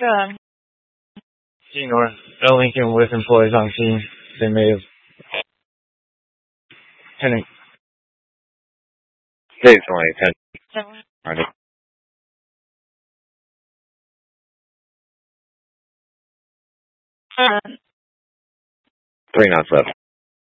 Good. G North, L Lincoln with employees on scene. They may have. Tenant. Dave's only 10. Alright. 3 knots left.